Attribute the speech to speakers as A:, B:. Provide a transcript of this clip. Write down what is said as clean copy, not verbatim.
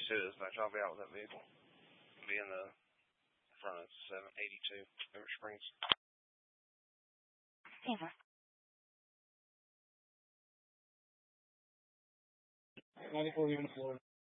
A: say this much. I'll be out with that vehicle. I'll be in the front of 782 River Springs.
B: Over. 94 unit Florida.